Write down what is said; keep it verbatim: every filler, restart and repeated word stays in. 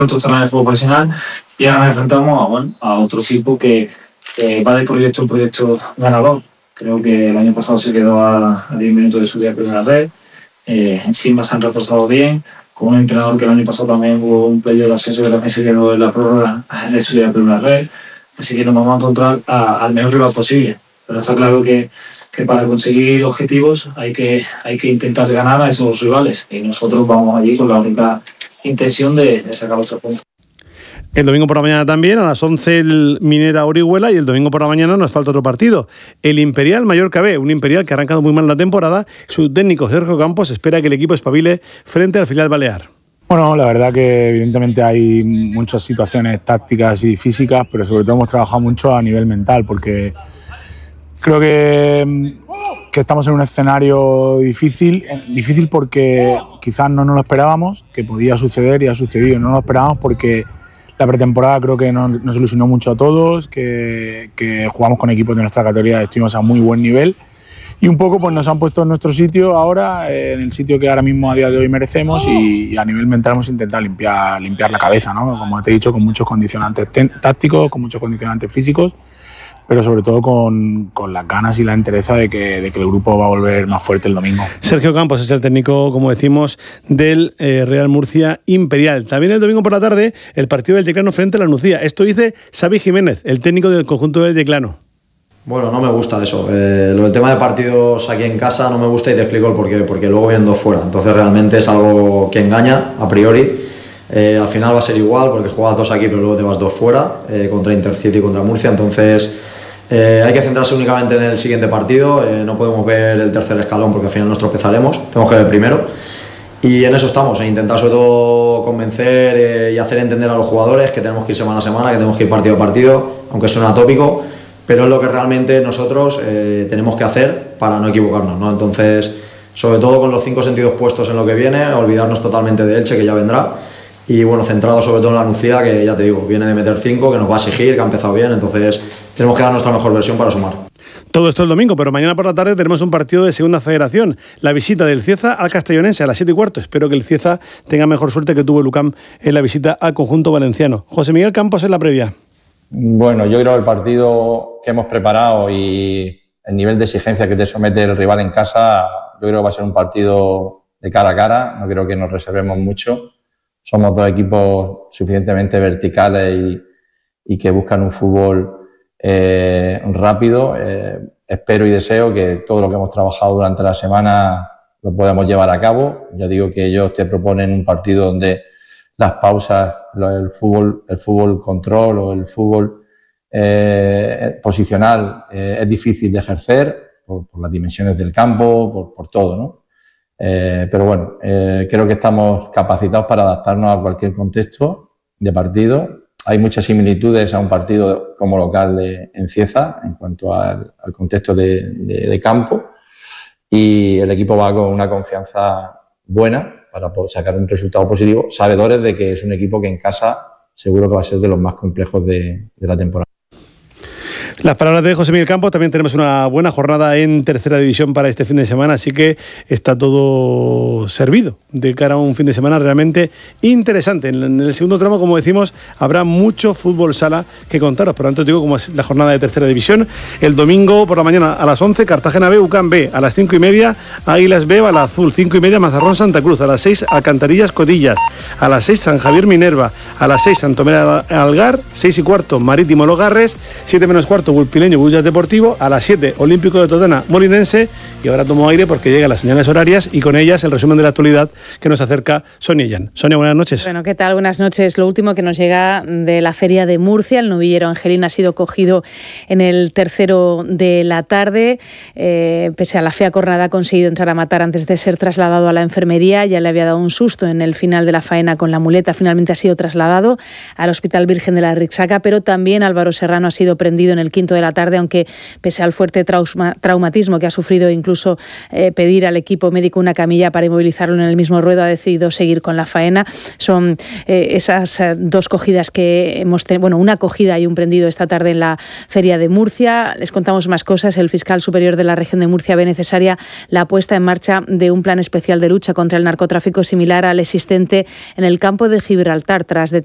Nosotros en el fútbol profesional y ahora nos enfrentamos a, bueno, a otro equipo que, que va de proyecto en proyecto ganador. Creo que el año pasado se quedó a, a diez minutos de subir a primera red. Eh, encima se han reforzado bien, con un entrenador que el año pasado también hubo un playoff de ascenso que también se quedó en la prórroga de subir a primera red. Así que nos vamos a encontrar a, al mejor rival posible. Pero está claro que, que para conseguir objetivos hay que, hay que intentar ganar a esos rivales. Y nosotros vamos allí con la única intención de, de sacar los tres puntos. El domingo por la mañana también, a las once el Minera Orihuela, y el domingo por la mañana nos falta otro partido. El Imperial Mallorca B, un Imperial que ha arrancado muy mal la temporada. Su técnico Sergio Campos espera que el equipo espabile frente al filial balear. Bueno, la verdad que evidentemente hay muchas situaciones tácticas y físicas, pero sobre todo hemos trabajado mucho a nivel mental, porque creo que, que estamos en un escenario difícil, difícil porque quizás no nos lo esperábamos, que podía suceder y ha sucedido. No nos lo esperábamos porque la pretemporada creo que nos, nos ilusionó mucho a todos, que, que jugamos con equipos de nuestra categoría, estuvimos a muy buen nivel y un poco pues nos han puesto en nuestro sitio ahora, eh, en el sitio que ahora mismo a día de hoy merecemos, y, y a nivel mental hemos intentado limpiar, limpiar la cabeza, ¿no? Como te he dicho, con muchos condicionantes tácticos, con muchos condicionantes físicos, pero sobre todo con, con las ganas y la entereza de que, de que el grupo va a volver más fuerte el domingo. Sergio Campos es el técnico, como decimos, del eh, Real Murcia Imperial. También el domingo por la tarde, el partido del Yeclano frente a la Nucía. Esto dice Xavi Jiménez, el técnico del conjunto del Yeclano. Bueno, no me gusta eso. Eh, lo del tema de partidos aquí en casa no me gusta y te explico el porqué. Porque luego vienen dos fuera. Entonces realmente es algo que engaña a priori. Eh, al final va a ser igual porque juegas dos aquí pero luego te vas dos fuera, eh, contra Intercity y contra Murcia. Entonces Eh, hay que centrarse únicamente en el siguiente partido, eh, no podemos ver el tercer escalón porque al final nos tropezaremos, tenemos que ver el primero y en eso estamos, en intentar sobre todo convencer eh, y hacer entender a los jugadores que tenemos que ir semana a semana, que tenemos que ir partido a partido, aunque suena tópico, pero es lo que realmente nosotros eh, tenemos que hacer para no equivocarnos, ¿no? Entonces, sobre todo con los cinco sentidos puestos en lo que viene, olvidarnos totalmente de Elche, que ya vendrá, y bueno, centrado sobre todo en la Nucía, que ya te digo, viene de meter cinco, que nos va a exigir, que ha empezado bien, entonces tenemos que dar nuestra mejor versión para sumar. Todo esto el domingo, pero mañana por la tarde tenemos un partido de Segunda Federación, la visita del Cieza al Castellonense a las siete y cuarto. Espero que el Cieza tenga mejor suerte que tuvo el U C A M en la visita al conjunto valenciano. José Miguel Campos en la previa. Bueno, yo creo que el partido que hemos preparado y el nivel de exigencia que te somete el rival en casa, yo creo que va a ser un partido de cara a cara, no creo que nos reservemos mucho. Somos dos equipos suficientemente verticales y, y que buscan un fútbol eh, rápido. Eh, espero y deseo que todo lo que hemos trabajado durante la semana lo podamos llevar a cabo. Ya digo que ellos te proponen un partido donde las pausas, el fútbol, el fútbol control o el fútbol eh, posicional eh, es difícil de ejercer por, por las dimensiones del campo, por, por todo, ¿no? Eh, pero bueno, eh, creo que estamos capacitados para adaptarnos a cualquier contexto de partido. Hay muchas similitudes a un partido como local de, en Cieza en cuanto al, al contexto de, de, de campo, y el equipo va con una confianza buena para poder sacar un resultado positivo, sabedores de que es un equipo que en casa seguro que va a ser de los más complejos de, de la temporada. Las palabras de José Miguel Campos. También tenemos una buena jornada en tercera división para este fin de semana, así que está todo servido de cara a un fin de semana realmente interesante. En el segundo tramo, como decimos, habrá mucho fútbol sala que contaros, por lo tanto digo como es la jornada de tercera división. El domingo por la mañana a las once, Cartagena B, U C A M B, a las cinco y media, Águilas B, Balazul, cinco y media, Mazarrón Santa Cruz, a las seis, Alcantarillas Codillas, a las seis, San Javier Minerva, a las seis, Santomera Algar, seis y cuarto, Marítimo Logarres, siete menos cuarto, Bulpileño Bullas Deportivo, a las siete, Olímpico de Totana Molinense, y ahora tomo aire porque llegan las señales horarias y con ellas el resumen de la actualidad que nos acerca Sonia Yan. Sonia, buenas noches. Bueno, ¿qué tal? Buenas noches. Lo último que nos llega de la Feria de Murcia, el novillero Angelín ha sido cogido en el tercero de la tarde, eh, pese a la fea cornada ha conseguido entrar a matar antes de ser trasladado a la enfermería, ya le había dado un susto en el final de la faena con la muleta, finalmente ha sido trasladado al Hospital Virgen de la Rixaca, pero también Álvaro Serrano ha sido prendido en el quinto de la tarde, aunque pese al fuerte trauma, traumatismo que ha sufrido, incluso eh, pedir al equipo médico una camilla para inmovilizarlo en el mismo ruedo, ha decidido seguir con la faena. Son eh, esas eh, dos cogidas que hemos tenido, bueno, una cogida y un prendido esta tarde en la Feria de Murcia. Les contamos más cosas. El fiscal superior de la región de Murcia ve necesaria la puesta en marcha de un plan especial de lucha contra el narcotráfico similar al existente en el campo de Gibraltar, tras